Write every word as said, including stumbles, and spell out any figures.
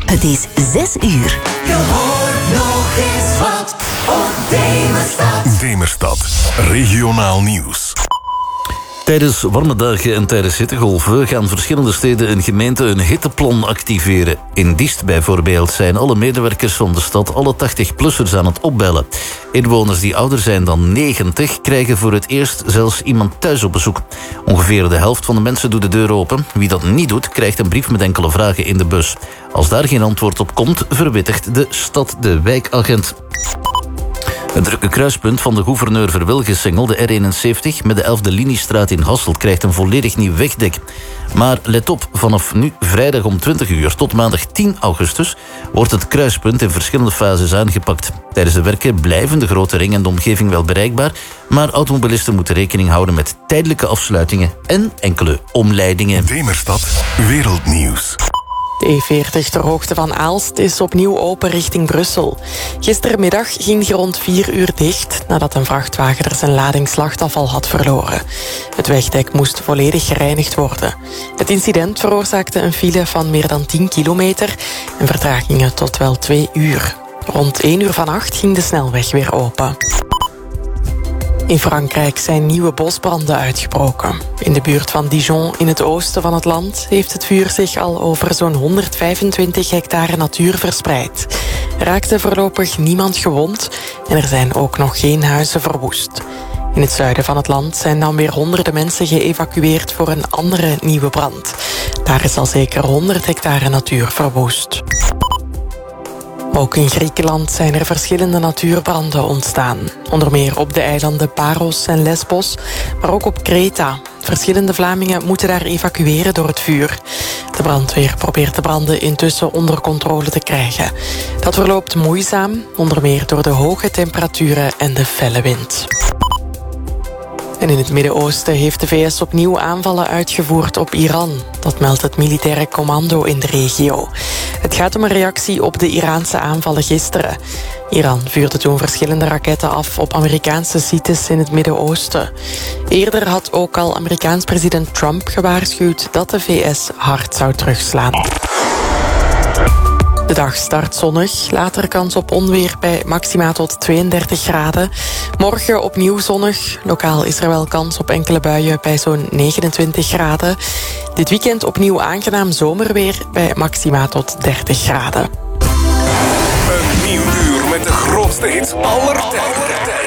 Het is zes uur. Je hoort nog eens wat op Demerstad. Demerstad, regionaal nieuws. Tijdens warme dagen en tijdens hittegolven gaan verschillende steden en gemeenten een hitteplan activeren. In Diest bijvoorbeeld zijn alle medewerkers van de stad alle tachtig-plussers aan het opbellen. Inwoners die ouder zijn dan negentig krijgen voor het eerst zelfs iemand thuis op bezoek. Ongeveer de helft van de mensen doet de deur open. Wie dat niet doet, krijgt een brief met enkele vragen in de bus. Als daar geen antwoord op komt, verwittigt de stad de wijkagent. Het drukke kruispunt van de Gouverneur-Verwilgensingel, de R eenenzeventig... met de elfde liniestraat in Hasselt krijgt een volledig nieuw wegdek. Maar let op, vanaf nu vrijdag om twintig uur tot maandag tien augustus... wordt het kruispunt in verschillende fases aangepakt. Tijdens de werken blijven de grote ring en de omgeving wel bereikbaar... maar automobilisten moeten rekening houden met tijdelijke afsluitingen... en enkele omleidingen. Demerstad, wereldnieuws. De E veertig ter hoogte van Aalst is opnieuw open richting Brussel. Gistermiddag ging die rond vier uur dicht... nadat een vrachtwagen er zijn lading slachtafval had verloren. Het wegdek moest volledig gereinigd worden. Het incident veroorzaakte een file van meer dan tien kilometer... en vertragingen tot wel twee uur. Rond één uur vannacht ging de snelweg weer open. In Frankrijk zijn nieuwe bosbranden uitgebroken. In de buurt van Dijon, in het oosten van het land... heeft het vuur zich al over zo'n honderdvijfentwintig hectare natuur verspreid. Er raakte voorlopig niemand gewond... en er zijn ook nog geen huizen verwoest. In het zuiden van het land zijn dan weer honderden mensen geëvacueerd... voor een andere nieuwe brand. Daar is al zeker honderd hectare natuur verwoest. Ook in Griekenland zijn er verschillende natuurbranden ontstaan. Onder meer op de eilanden Paros en Lesbos, maar ook op Kreta. Verschillende Vlamingen moeten daar evacueren door het vuur. De brandweer probeert de branden intussen onder controle te krijgen. Dat verloopt moeizaam, onder meer door de hoge temperaturen en de felle wind. En in het Midden-Oosten heeft de V S opnieuw aanvallen uitgevoerd op Iran. Dat meldt het militaire commando in de regio. Het gaat om een reactie op de Iraanse aanvallen gisteren. Iran vuurde toen verschillende raketten af op Amerikaanse sites in het Midden-Oosten. Eerder had ook al Amerikaans president Trump gewaarschuwd dat de V S hard zou terugslaan. De dag start zonnig, later kans op onweer bij maxima tot tweeëndertig graden. Morgen opnieuw zonnig, lokaal is er wel kans op enkele buien bij zo'n negenentwintig graden. Dit weekend opnieuw aangenaam zomerweer bij maxima tot dertig graden. Een nieuw uur met de grootste hits aller tijden.